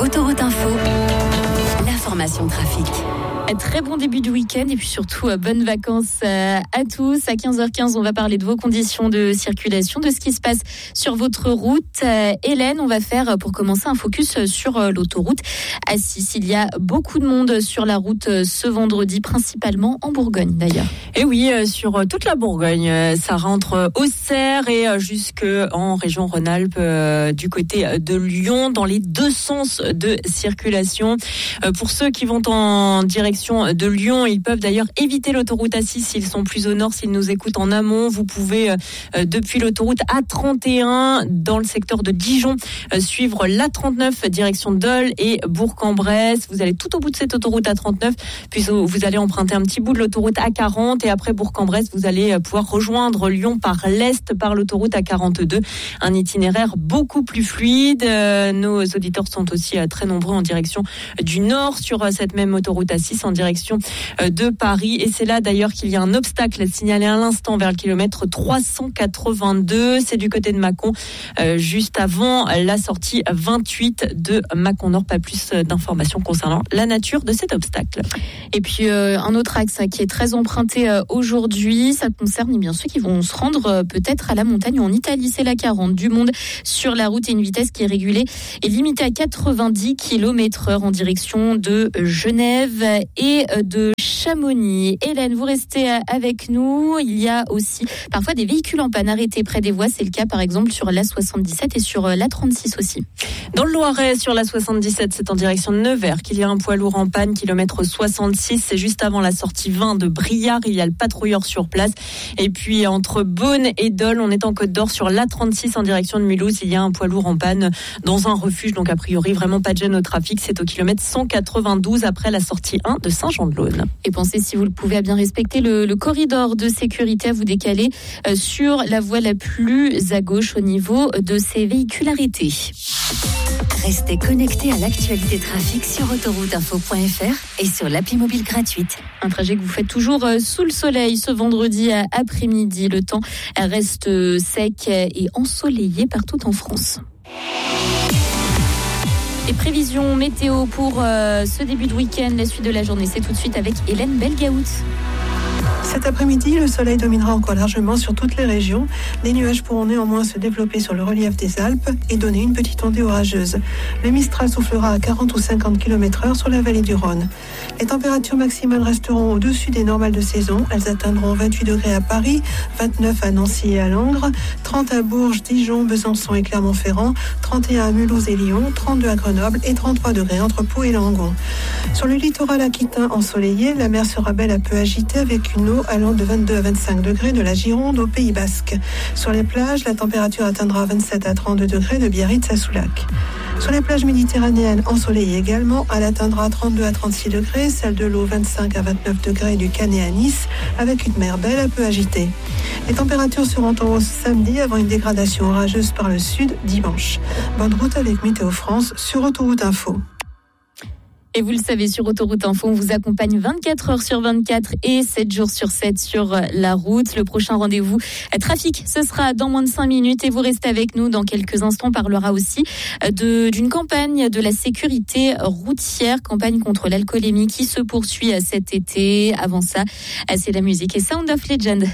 Autoroute Info, l'information trafic. Très bon début de week-end et puis surtout bonnes vacances à tous. À 15h15, on va parler de vos conditions de circulation, de ce qui se passe sur votre route. Hélène, on va faire pour commencer un focus sur l'autoroute A6. Il y a beaucoup de monde sur la route ce vendredi, principalement en Bourgogne d'ailleurs. Et oui, sur toute la Bourgogne, ça rentre Auxerre et jusque en région Rhône-Alpes, du côté de Lyon, dans les deux sens de circulation. Pour ceux qui vont en direction de Lyon, ils peuvent d'ailleurs éviter l'autoroute A6 s'ils sont plus au nord, s'ils nous écoutent en amont. Vous pouvez, depuis l'autoroute A31 dans le secteur de Dijon, suivre l'A39 direction Dole et Bourg-en-Bresse. Vous allez tout au bout de cette autoroute A39, puis vous allez emprunter un petit bout de l'autoroute A40 et après Bourg-en-Bresse, vous allez pouvoir rejoindre Lyon par l'est par l'autoroute A42. Un itinéraire beaucoup plus fluide. Nos auditeurs sont aussi très nombreux en direction du nord sur cette même autoroute A6 en direction de Paris. Et c'est là d'ailleurs qu'il y a un obstacle signalé à l'instant vers le kilomètre 382. C'est du côté de Mâcon, juste avant la sortie 28 de Mâcon Nord. Pas plus d'informations concernant la nature de cet obstacle. Et puis un autre axe qui est très emprunté aujourd'hui, ça concerne eh bien ceux qui vont se rendre peut-être à la montagne ou en Italie. C'est la 40 du monde sur la route et une vitesse qui est régulée et limitée à 90 km/h en direction de Genève et de Chamonix. Hélène, vous restez avec nous. Il y a aussi parfois des véhicules en panne arrêtés près des voies. C'est le cas par exemple sur l'A77 et sur l'A36 aussi. Dans le Loiret, sur l'A77, c'est en direction de Nevers qu'il y a un poids lourd en panne, kilomètre 66. C'est juste avant la sortie 20 de Briard. Il y a le patrouilleur sur place. Et puis entre Beaune et Dole, on est en Côte d'Or sur l'A36 en direction de Mulhouse. Il y a un poids lourd en panne dans un refuge. Donc a priori, vraiment pas de gêne au trafic. C'est au kilomètre 192 après la sortie 1 de Saint-Jean-de-Laune. Et pensez, si vous le pouvez, à bien respecter le corridor de sécurité, à vous décaler sur la voie la plus à gauche au niveau de ces véhicules arrêtés. Restez connectés à l'actualité trafic sur autorouteinfo.fr et sur l'appli mobile gratuite. Un trajet que vous faites toujours sous le soleil ce vendredi après-midi. Le temps reste sec et ensoleillé partout en France. Et prévisions météo pour ce début de week-end, la suite de la journée, c'est tout de suite avec Hélène Belgaout. Cet après-midi, le soleil dominera encore largement sur toutes les régions. Les nuages pourront néanmoins se développer sur le relief des Alpes et donner une petite ondée orageuse. Le Mistral soufflera à 40 ou 50 km/h sur la vallée du Rhône. Les températures maximales resteront au-dessus des normales de saison. Elles atteindront 28 degrés à Paris, 29 à Nancy et à Langres, 30 à Bourges, Dijon, Besançon et Clermont-Ferrand, 31 à Mulhouse et Lyon, 32 à Grenoble et 33 degrés entre Pau et Langon. Sur le littoral aquitain ensoleillé, la mer sera belle à peu agitée avec une eau allant de 22 à 25 degrés de la Gironde au Pays Basque. Sur les plages, la température atteindra 27 à 32 degrés de Biarritz à Soulac. Sur les plages méditerranéennes ensoleillées également, elle atteindra 32 à 36 degrés, celle de l'eau 25 à 29 degrés du Canet à Nice, avec une mer belle à peu agitée. Les températures seront en hausse samedi avant une dégradation orageuse par le sud dimanche. Bonne route avec Météo France sur Autoroute Info. Et vous le savez, sur Autoroute Info, on vous accompagne 24 heures sur 24 et 7 jours sur 7 sur la route. Le prochain rendez-vous trafic, ce sera dans moins de 5 minutes et vous restez avec nous. Dans quelques instants, on parlera aussi d'une campagne de la sécurité routière, campagne contre l'alcoolémie qui se poursuit cet été. Avant ça, c'est la musique et Sound of Legend.